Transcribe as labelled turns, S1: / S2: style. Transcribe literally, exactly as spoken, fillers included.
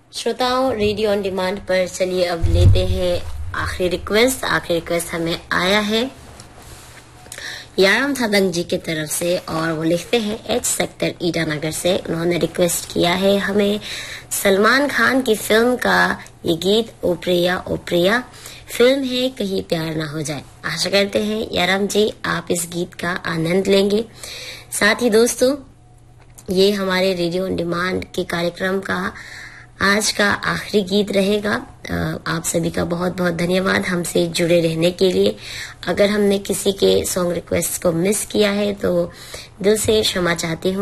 S1: श्रोताओं, radio on demand पर चलिए अब लेते हैं आखिरी रिक्वेस्ट। आखिरी रिक्वेस्ट हमें आया है याराम थादंग जी की तरफ से और वो लिखते हैं एच सेक्टर ईटानगर से। उन्होंने रिक्वेस्ट किया है हमें सलमान खान की फिल्म का ये गीत ओ प्रिया ओ प्रिया। फिल्म है कहीं प्यार ना हो जाए। आशा करते हैं याराम जी आप इस गीत का आनंद लेंगे। साथ ही दोस्तों, ये हमारे रेडियो ऑन डिमांड के कार्यक्रम का आज का आखिरी गीत रहेगा। आप सभी का बहुत बहुत धन्यवाद हमसे जुड़े रहने के लिए। अगर हमने किसी के सॉन्ग रिक्वेस्ट को मिस किया है तो दिल से क्षमा चाहती हूँ।